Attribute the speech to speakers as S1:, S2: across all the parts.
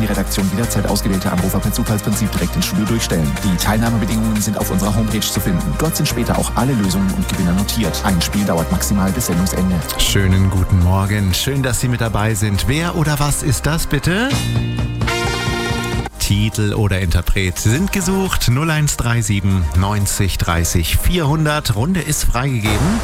S1: die Redaktion jederzeit ausgewählte Anrufer per Zufallsprinzip direkt ins Studio durchstellen. Die Teilnahmebedingungen sind auf unserer Homepage zu finden. Dort sind später auch alle Lösungen und Gewinner notiert. Ein Spiel dauert maximal bis Sendungsende.
S2: Schönen guten Morgen. Schön, dass Sie mit dabei sind. Wer oder was ist das bitte? Titel oder Interpret sind gesucht. 0137 90 30 400. Runde ist freigegeben.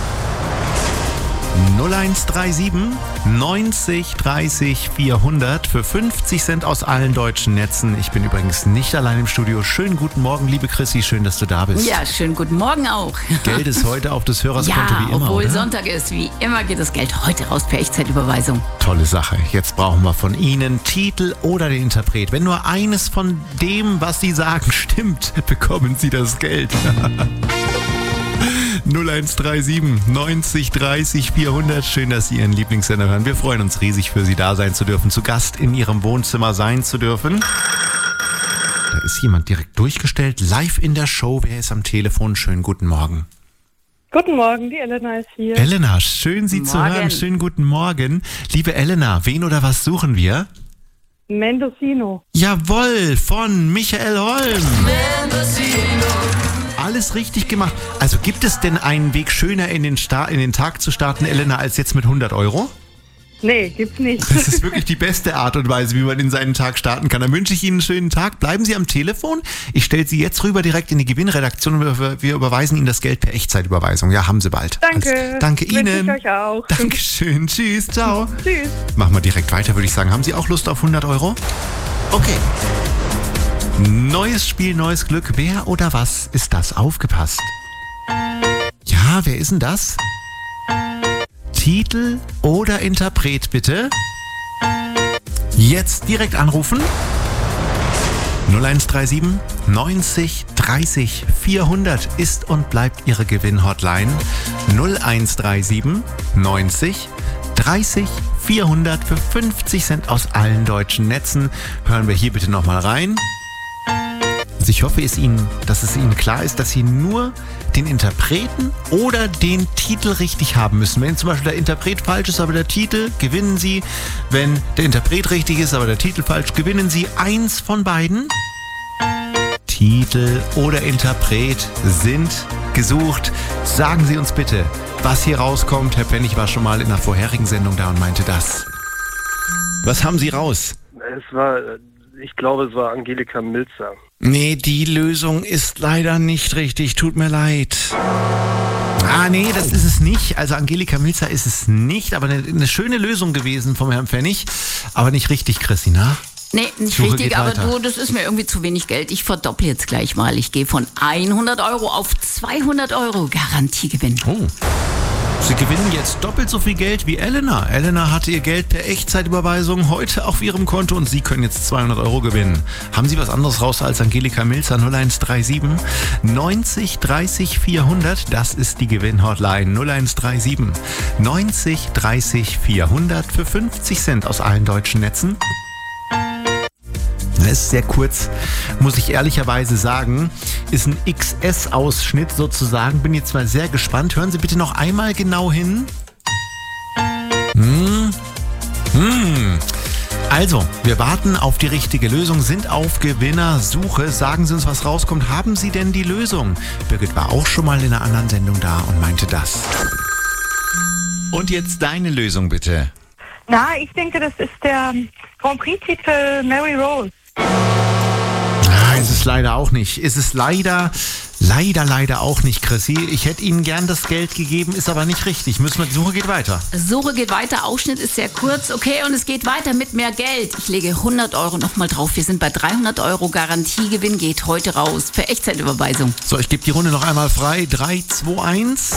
S2: 0137 90 30 400 für 50 Cent aus allen deutschen Netzen. Ich bin übrigens nicht allein im Studio. Schönen guten Morgen, liebe Chrissy, schön, dass du da bist.
S3: Ja, schönen guten Morgen auch.
S2: Geld ist heute auf des Hörers Konto wie immer,
S3: obwohl
S2: oder?
S3: Sonntag ist, wie immer geht das Geld heute raus per Echtzeitüberweisung.
S2: Tolle Sache. Jetzt brauchen wir von Ihnen Titel oder den Interpret. Wenn nur eines von dem, was Sie sagen, stimmt, bekommen Sie das Geld. 0137 90 30 400. Schön, dass Sie Ihren Lieblingssender hören. Wir freuen uns riesig, für Sie da sein zu dürfen, zu Gast in Ihrem Wohnzimmer sein zu dürfen. Da ist jemand direkt durchgestellt, live in der Show. Wer ist am Telefon? Schönen guten Morgen.
S4: Guten Morgen, die Elena ist hier.
S2: Elena, schön Sie zu hören. Schönen guten Morgen. Liebe Elena, wen oder was suchen wir?
S4: Mendocino.
S2: Jawohl, von Michael Holm.
S5: Mendocino.
S2: Alles richtig gemacht. Also gibt es denn einen Weg schöner in den Tag zu starten, Elena, als jetzt mit 100 Euro?
S4: Nee, gibt's nicht.
S2: Das ist wirklich die beste Art und Weise, wie man in seinen Tag starten kann. Dann wünsche ich Ihnen einen schönen Tag. Bleiben Sie am Telefon. Ich stelle Sie jetzt rüber direkt in die Gewinnredaktion und wir überweisen Ihnen das Geld per Echtzeitüberweisung. Ja, haben Sie bald.
S4: Danke.
S2: Danke Ihnen.
S4: Wünsche ich euch auch.
S2: Dankeschön. Tschüss. Ciao.
S4: Tschüss.
S2: Machen wir direkt weiter, würde ich sagen. Haben Sie auch Lust auf 100 Euro? Okay. Neues Spiel, neues Glück. Wer oder was ist das? Aufgepasst. Ja, wer ist denn das? Titel oder Interpret, bitte? Jetzt direkt anrufen. 0137 90 30 400 ist und bleibt Ihre Gewinnhotline. 0137 90 30 400 für 50 Cent aus allen deutschen Netzen. Hören wir hier bitte nochmal rein. Also ich hoffe, dass es Ihnen klar ist, dass Sie nur den Interpreten oder den Titel richtig haben müssen. Wenn zum Beispiel der Interpret falsch ist, aber der Titel, gewinnen Sie. Wenn der Interpret richtig ist, aber der Titel falsch, gewinnen Sie. Eins von beiden. Titel oder Interpret sind gesucht. Sagen Sie uns bitte, was hier rauskommt. Herr Pfennig war schon mal in einer vorherigen Sendung da und meinte das. Was haben Sie raus?
S6: Ich glaube, es war Angelika Milzer.
S2: Nee, die Lösung ist leider nicht richtig. Tut mir leid. Nee, das ist es nicht. Also Angelika Milzer ist es nicht, aber eine schöne Lösung gewesen vom Herrn Pfennig. Aber nicht richtig, Christina.
S3: Nee, nicht richtig, aber du, das ist mir irgendwie zu wenig Geld. Ich verdopple jetzt gleich mal. Ich gehe von 100 Euro auf 200 Euro Garantiegewinn.
S2: Oh. Sie gewinnen jetzt doppelt so viel Geld wie Elena. Elena hatte ihr Geld per Echtzeitüberweisung heute auf ihrem Konto und Sie können jetzt 200 Euro gewinnen. Haben Sie was anderes raus als Angelika Milzer? 0137 90 30 400. Das ist die Gewinnhotline. 0137 90 30 400 für 50 Cent aus allen deutschen Netzen. Das ist sehr kurz, muss ich ehrlicherweise sagen. Ist ein XS-Ausschnitt sozusagen. Bin jetzt mal sehr gespannt. Hören Sie bitte noch einmal genau hin. Also, wir warten auf die richtige Lösung, sind auf Gewinnersuche. Sagen Sie uns, was rauskommt. Haben Sie denn die Lösung? Birgit war auch schon mal in einer anderen Sendung da und meinte das. Und jetzt deine Lösung bitte.
S4: Na, ich denke, das ist der Grand Prix-Titel Mary Rose.
S2: Ist es leider auch nicht. Ist es leider auch nicht, Chrissy. Ich hätte Ihnen gern das Geld gegeben, ist aber nicht richtig. Die Suche geht weiter.
S3: Suche geht weiter, Ausschnitt ist sehr kurz. Okay, und es geht weiter mit mehr Geld. Ich lege 100 Euro nochmal drauf. Wir sind bei 300 Euro. Garantiegewinn geht heute raus. Für Echtzeitüberweisung.
S2: So, ich gebe die Runde noch einmal frei. 3, 2, 1.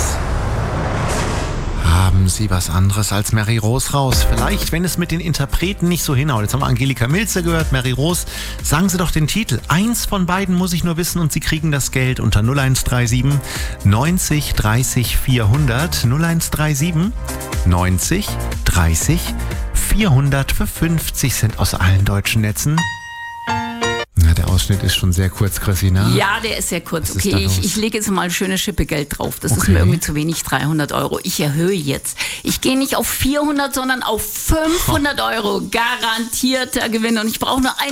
S2: Haben Sie was anderes als Mary Rose raus? Vielleicht, wenn es mit den Interpreten nicht so hinhaut. Jetzt haben wir Angelika Milzer gehört, Mary Rose. Sagen Sie doch den Titel. Eins von beiden muss ich nur wissen und Sie kriegen das Geld unter 0137 90 30 400. 0137 90 30 400 für 50 Cent aus allen deutschen Netzen. Na, der Ausschnitt ist schon sehr kurz, Chrissina.
S3: Ja, der ist sehr kurz. Okay, ich lege jetzt mal ein schönes Schippegeld drauf. Das ist mir irgendwie zu wenig, 300 Euro. Ich erhöhe jetzt. Ich gehe nicht auf 400, sondern auf 500 Euro. Garantierter Gewinn. Und ich brauche nur